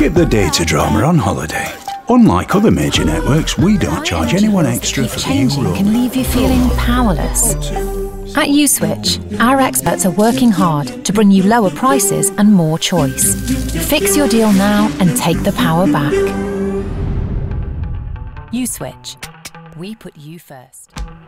Skip the data drama on holiday. Unlike other major networks, we don't charge anyone extra for the new Changing roaming. can leave you feeling powerless. At Uswitch, our experts are working hard to bring you lower prices and more choice. Fix your deal now and take the power back. Uswitch. We put you first.